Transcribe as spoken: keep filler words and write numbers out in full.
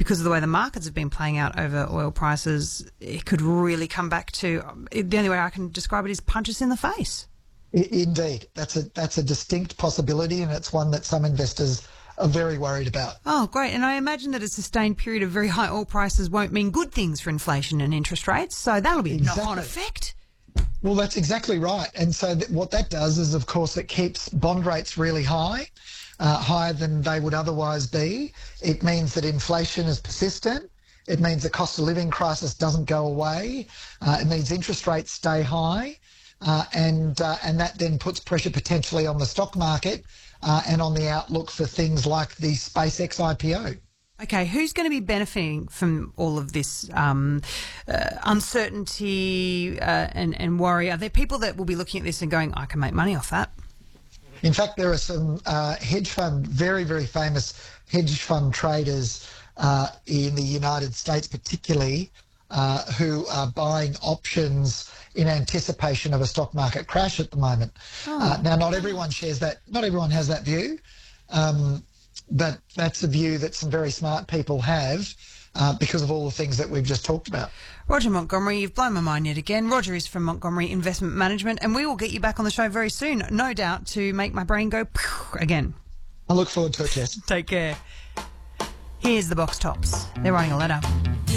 because of the way the markets have been playing out over oil prices, it could really come back to, the only way I can describe it is punch us in the face. I- Indeed. That's a, that's a distinct possibility, and it's one that some investors are very worried about. Oh, great. And I imagine that a sustained period of very high oil prices won't mean good things for inflation and interest rates, so that'll be a Exactly. knock-on effect. Well, that's exactly right. And so th- what that does is, of course, it keeps bond rates really high, uh, higher than they would otherwise be. It means that inflation is persistent. It means the cost of living crisis doesn't go away. Uh, it means interest rates stay high. Uh, and uh, and that then puts pressure potentially on the stock market uh, and on the outlook for things like the SpaceX I P O. Okay, who's going to be benefiting from all of this um, uh, uncertainty uh, and, and worry? Are there people that will be looking at this and going, I can make money off that? In fact, there are some uh, hedge fund, very, very famous hedge fund traders uh, in the United States particularly, uh, who are buying options in anticipation of a stock market crash at the moment. Oh. Uh, now, not everyone shares that, not everyone has that view, um, but that's a view that some very smart people have uh, because of all the things that we've just talked about. Roger Montgomery, you've blown my mind yet again. Roger is from Montgomery Investment Management, and we will get you back on the show very soon, no doubt, to make my brain go again. I look forward to it, Jess. Take care. Here's the Box Tops. They're writing a letter.